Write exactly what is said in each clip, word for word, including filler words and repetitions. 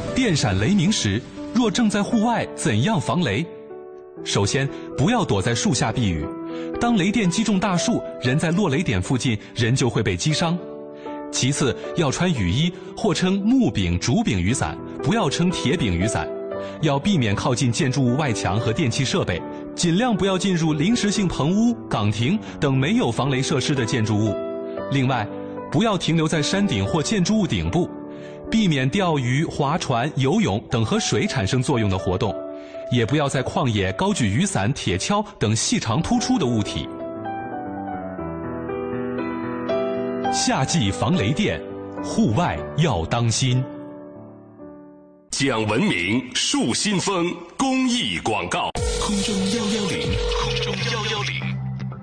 电闪雷鸣时，若正在户外，怎样防雷？首先，不要躲在树下避雨。当雷电击中大树，人在落雷点附近，人就会被击伤。其次，要穿雨衣，或称木柄、竹柄雨伞，不要称铁柄雨伞。要避免靠近建筑物外墙和电气设备，尽量不要进入临时性棚屋、岗亭等没有防雷设施的建筑物。另外，不要停留在山顶或建筑物顶部，避免钓鱼、划船、游泳等和水产生作用的活动，也不要在旷野高举雨伞、铁锹等细长突出的物体。夏季防雷电，户外要当心。 讲文明树新风公益广告，空中幺幺零，空中幺幺零。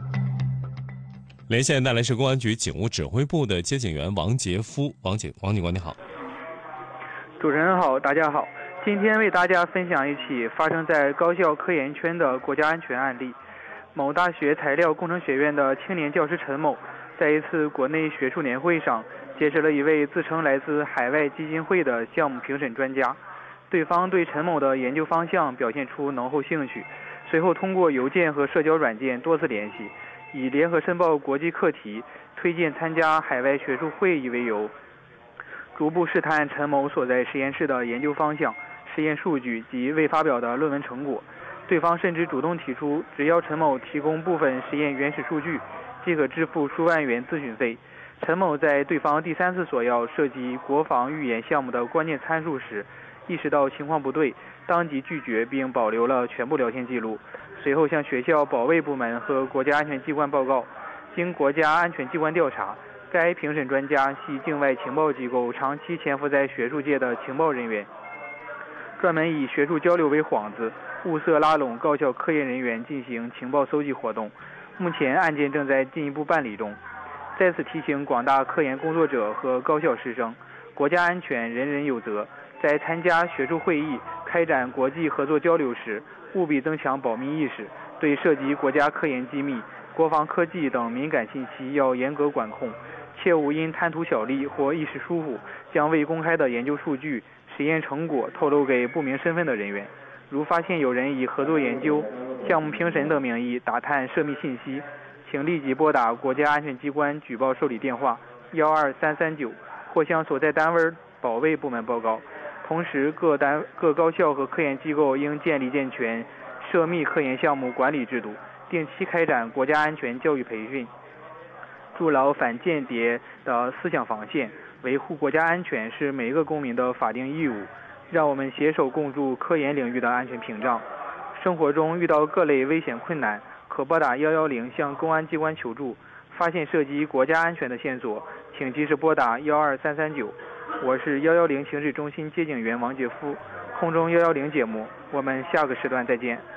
连线带来是公安局警务指挥部的接警员王杰夫，王警王警官你好。 主持人好，大家好，今天为大家分享一起发生在高校科研圈的国家安全案例。某大学材料工程学院的青年教师陈某，在一次国内学术年会上结识了一位自称来自海外基金会的项目评审专家，对方对陈某的研究方向表现出浓厚兴趣，随后通过邮件和社交软件多次联系，以联合申报国际课题、推荐参加海外学术会议为由，逐步试探陈某所在实验室的研究方向、实验数据及未发表的论文成果。对方甚至主动提出，只要陈某提供部分实验原始数据，即可支付数万元咨询费。陈某在对方第三次索要涉及国防预研项目的关键参数时，意识到情况不对，当即拒绝并保留了全部聊天记录。随后向学校保卫部门和国家安全机关报告。经国家安全机关调查，该评审专家系境外情报机构长期潜伏在学术界的情报人员，专门以学术交流为幌子，物色拉拢高校科研人员进行情报搜集活动。目前案件正在进一步办理中。在此提醒广大科研工作者和高校师生，国家安全人人有责，在参加学术会议、开展国际合作交流时，务必增强保密意识，对涉及国家科研机密、国防科技等敏感信息要严格管控，切勿因贪图小利或一时疏忽，将未公开的研究数据、实验成果透露给不明身份的人员。如发现有人以合作研究、项目评审等名义打探涉密信息，请立即拨打国家安全机关举报受理电话幺二三三九，或向所在单位保卫部门报告。同时，各单各高校和科研机构应建立健全涉密科研项目管理制度，定期开展国家安全教育培训，筑牢反间谍的思想防线。维护国家安全是每一个公民的法定义务。让我们携手共筑科研领域的安全屏障。生活中遇到各类危险困难，可拨打幺幺零向公安机关求助。发现涉及国家安全的线索，请及时拨打幺二三三九。我是幺幺零情治中心接警员王杰夫。空中幺幺零节目，我们下个时段再见。